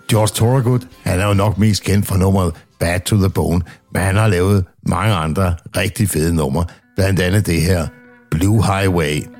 George Thorogood, han er jo nok mest kendt for nummeret Bad to the Bone, men han har lavet mange andre rigtig fede numre, blandt andet det her Blue Highway.